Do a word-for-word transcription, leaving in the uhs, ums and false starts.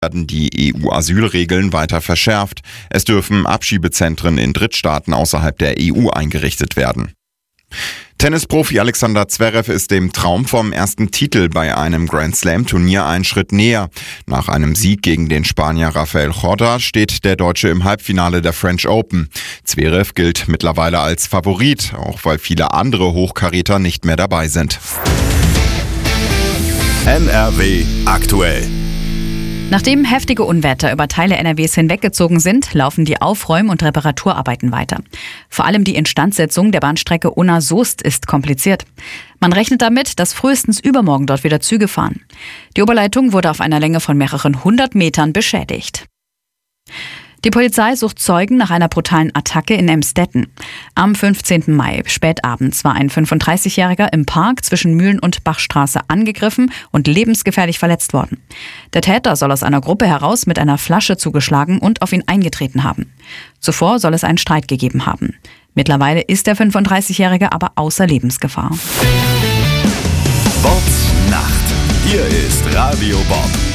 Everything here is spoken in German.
werden die E U-Asylregeln weiter verschärft. Es dürfen Abschiebezentren in Drittstaaten außerhalb der E U eingerichtet werden. Tennisprofi Alexander Zverev ist dem Traum vom ersten Titel bei einem Grand-Slam-Turnier einen Schritt näher. Nach einem Sieg gegen den Spanier Rafael Corda steht der Deutsche im Halbfinale der French Open. Zverev gilt mittlerweile als Favorit, auch weil viele andere Hochkaräter nicht mehr dabei sind. N R W aktuell. Nachdem heftige Unwetter über Teile N R Ws hinweggezogen sind, laufen die Aufräum- und Reparaturarbeiten weiter. Vor allem die Instandsetzung der Bahnstrecke Unna-Soest ist kompliziert. Man rechnet damit, dass frühestens übermorgen dort wieder Züge fahren. Die Oberleitung wurde auf einer Länge von mehreren hundert Metern beschädigt. Die Polizei sucht Zeugen nach einer brutalen Attacke in Emstetten. Am fünfzehnten Mai, spätabends, war ein fünfunddreißigjähriger im Park zwischen Mühlen- und Bachstraße angegriffen und lebensgefährlich verletzt worden. Der Täter soll aus einer Gruppe heraus mit einer Flasche zugeschlagen und auf ihn eingetreten haben. Zuvor soll es einen Streit gegeben haben. Mittlerweile ist der fünfunddreißigjährige aber außer Lebensgefahr. Bobbs Nacht. Hier ist Radio Bob.